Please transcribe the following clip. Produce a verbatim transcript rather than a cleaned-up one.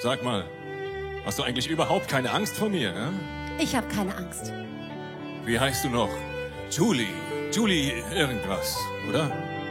Sag mal, hast du eigentlich überhaupt keine Angst vor mir, ja? Ich habe keine Angst. Wie heißt du noch? Julie. Julie irgendwas, oder?